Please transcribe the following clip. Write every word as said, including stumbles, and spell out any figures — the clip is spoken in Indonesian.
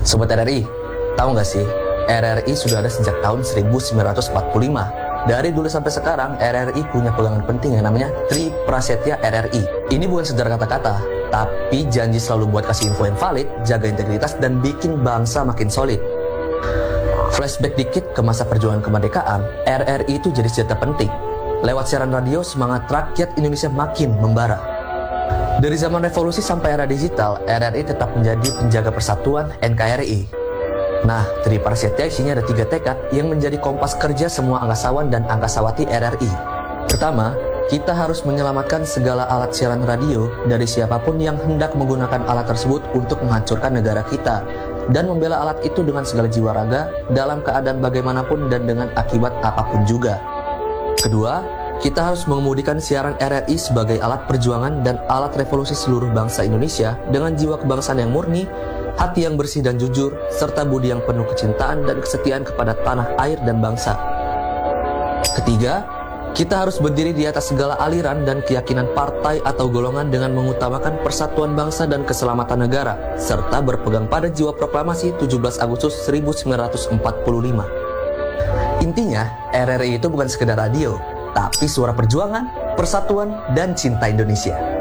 Sobat R R I, tahu nggak sih, R R I sudah ada sejak tahun seribu sembilan ratus empat puluh lima. Dari dulu sampai sekarang, R R I punya pegangan penting yang namanya Tri Prasetya R R I. Ini bukan sekedar kata-kata, tapi janji selalu buat kasih info yang valid, jaga integritas, dan bikin bangsa makin solid. Flashback dikit ke masa perjuangan kemerdekaan, R R I itu jadi senjata penting. Lewat siaran radio, semangat rakyat Indonesia makin membara. Dari zaman revolusi sampai era digital, R R I tetap menjadi penjaga persatuan N K R I. Nah, Tri Prasetya isinya ada tiga tekad yang menjadi kompas kerja semua angkasawan dan angkasawati R R I. Pertama, kita harus menyelamatkan segala alat siaran radio dari siapapun yang hendak menggunakan alat tersebut untuk menghancurkan negara kita, dan membela alat itu dengan segala jiwa raga dalam keadaan bagaimanapun dan dengan akibat apapun juga. Kedua, kita harus mengemudikan siaran R R I sebagai alat perjuangan dan alat revolusi seluruh bangsa Indonesia dengan jiwa kebangsaan yang murni, hati yang bersih dan jujur, serta budi yang penuh kecintaan dan kesetiaan kepada tanah air dan bangsa. Ketiga, kita harus berdiri di atas segala aliran dan keyakinan partai atau golongan dengan mengutamakan persatuan bangsa dan keselamatan negara, serta berpegang pada jiwa proklamasi tujuh belas Agustus seribu sembilan ratus empat puluh lima. Intinya, R R I itu bukan sekedar radio, tapi suara perjuangan, persatuan, dan cinta Indonesia.